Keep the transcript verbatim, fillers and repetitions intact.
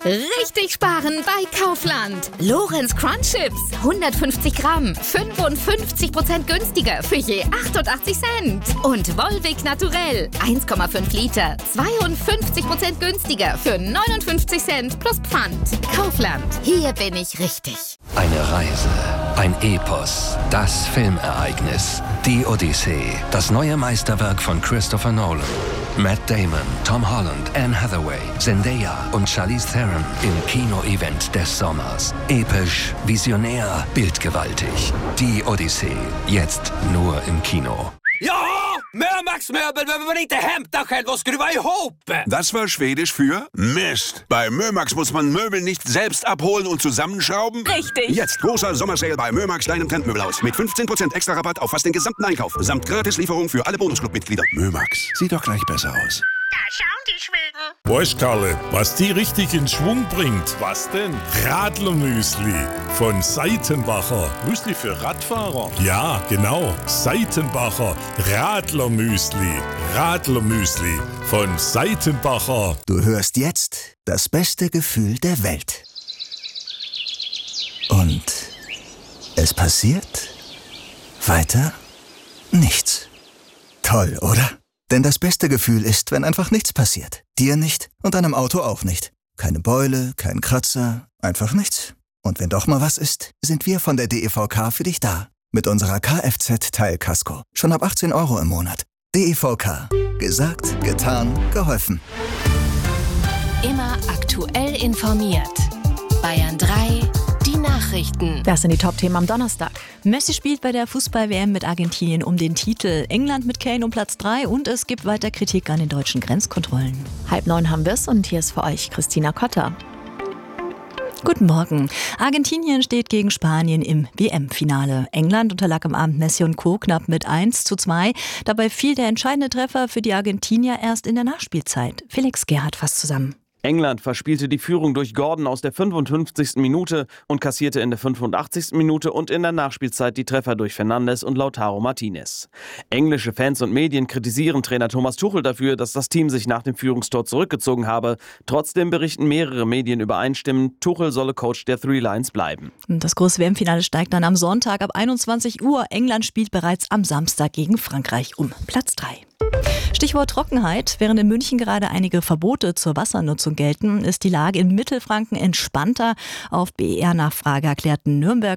Richtig sparen bei Kaufland. Lorenz Crunch Chips, hundertfünfzig Gramm, fünfundfünfzig Prozent günstiger für je achtundachtzig Cent. Und Volvic Naturell, eins Komma fünf Liter, zweiundfünfzig Prozent günstiger für neunundfünfzig Cent plus Pfand. Kaufland, hier bin ich richtig. Eine Reise, ein Epos, das Filmereignis, die Odyssee, das neue Meisterwerk von Christopher Nolan. Matt Damon, Tom Holland, Anne Hathaway, Zendaya und Charlize Theron im Kino-Event des Sommers. Episch, visionär, bildgewaltig. Die Odyssee, jetzt nur im Kino. Ja, Mörmax Möbel behöver man inte hämta själv och skruva ihop. Das war Schwedisch für Mist. Bei Mörmax muss man Möbel nicht selbst abholen und zusammenschrauben. Richtig. Jetzt großer Sommersale bei Mörmax, deinem Trendmöbelhaus. Mit fünfzehn Prozent extra Rabatt auf fast den gesamten Einkauf. Samt Gratislieferung für alle Bonusclub-Mitglieder. Mörmax, sieht doch gleich besser aus. Da schauen die Schweden. Weißt, Karle, was die richtig in Schwung bringt? Was denn? Radlermüsli von Seitenbacher. Müsli für Radfahrer? Ja, genau. Seitenbacher Radlermüsli. Radlermüsli von Seitenbacher. Du hörst jetzt das beste Gefühl der Welt. Und es passiert weiter nichts. Toll, oder? Denn das beste Gefühl ist, wenn einfach nichts passiert. Dir nicht und deinem Auto auch nicht. Keine Beule, kein Kratzer, einfach nichts. Und wenn doch mal was ist, sind wir von der D E V K für dich da. Mit unserer Kfz-Teilkasko. Schon ab achtzehn Euro im Monat. D E V K. Gesagt, getan, geholfen. Immer aktuell informiert. Bayern drei, die Nachrichten. Das sind die Top-Themen am Donnerstag. Messi spielt bei der Fußball-W M mit Argentinien um den Titel. England mit Kane um Platz drei und es gibt weiter Kritik an den deutschen Grenzkontrollen. Halb neun haben wir's und hier ist für euch Christina Kotter. Guten Morgen. Argentinien steht gegen Spanien im W M-Finale. England unterlag am Abend Messi und Co. knapp mit eins zu zwei. Dabei fiel der entscheidende Treffer für die Argentinier erst in der Nachspielzeit. Felix Gerhardt fasst zusammen. England verspielte die Führung durch Gordon aus der fünfundfünfzigsten Minute und kassierte in der fünfundachtzigsten Minute und in der Nachspielzeit die Treffer durch Fernandes und Lautaro Martinez. Englische Fans und Medien kritisieren Trainer Thomas Tuchel dafür, dass das Team sich nach dem Führungstor zurückgezogen habe. Trotzdem berichten mehrere Medien übereinstimmend, Tuchel solle Coach der Three Lions bleiben. Das große W M-Finale steigt dann am Sonntag ab einundzwanzig Uhr. England spielt bereits am Samstag gegen Frankreich um Platz drei. Stichwort Trockenheit. Während in München gerade einige Verbote zur Wassernutzung gelten, ist die Lage in Mittelfranken entspannter. Auf B E R-Nachfrage erklärten Nürnberg